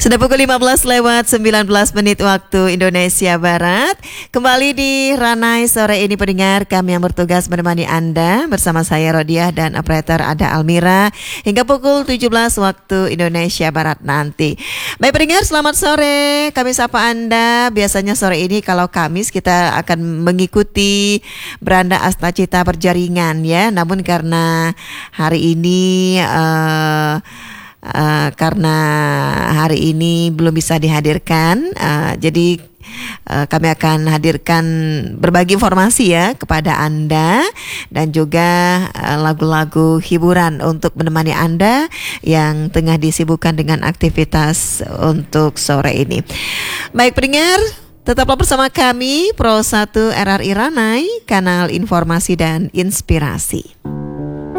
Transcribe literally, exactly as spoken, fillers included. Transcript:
Sudah pukul lima belas lewat sembilan belas menit waktu Indonesia Barat. Kembali di Ranai sore ini pendengar, kami yang bertugas menemani Anda bersama saya Rodiah dan operator ada Almira hingga pukul tujuh belas waktu Indonesia Barat nanti. Baik pendengar, selamat sore. Kami sapa Anda. Biasanya sore ini kalau Kamis kita akan mengikuti beranda Astacita Berjaringan ya. Namun karena hari ini uh, Uh, karena hari ini belum bisa dihadirkan, uh, jadi uh, kami akan hadirkan berbagi informasi ya kepada Anda dan juga uh, lagu-lagu hiburan untuk menemani Anda yang tengah disibukkan dengan aktivitas untuk sore ini. Baik pendengar, tetaplah bersama kami Pro satu R R I Ranai, kanal informasi dan inspirasi.